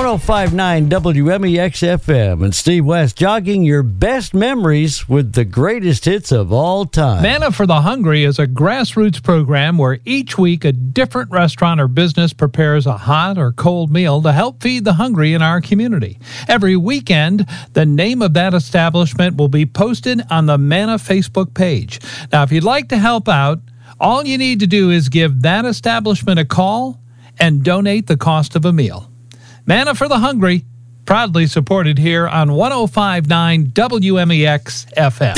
105.9 WMEX FM and Steve West jogging your best memories with the greatest hits of all time. Manna for the Hungry is a grassroots program where each week a different restaurant or business prepares a hot or cold meal to help feed the hungry in our community. Every weekend, the name of that establishment will be posted on the Manna Facebook page. Now, if you'd like to help out, all you need to do is give that establishment a call and donate the cost of a meal. Manna for the Hungry, proudly supported here on 105.9 WMEX FM.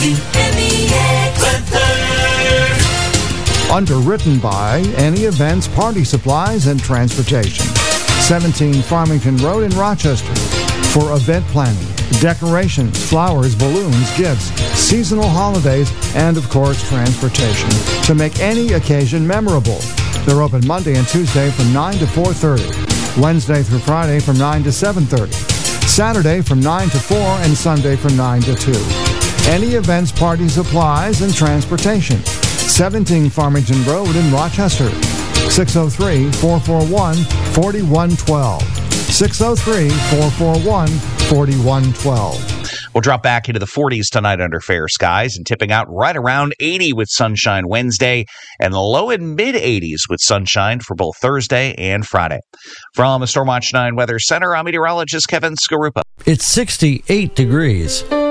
Underwritten by Any Events, Party Supplies, and Transportation. 17 Farmington Road in Rochester. For event planning, decorations, flowers, balloons, gifts, seasonal holidays, and of course, transportation to make any occasion memorable. They're open Monday and Tuesday from 9 to 4:30, Wednesday through Friday from 9 to 7:30, Saturday from 9 to 4, and Sunday from 9 to 2. Any events, party supplies, and transportation. 17 Farmington Road in Rochester. 603-441-4112. 603-441-4112. We'll drop back into the 40s tonight under fair skies and tipping out right around 80 with sunshine Wednesday and the low and mid 80s with sunshine for both Thursday and Friday. From the Stormwatch 9 Weather Center, I'm meteorologist Kevin Skarupa. It's 68 degrees.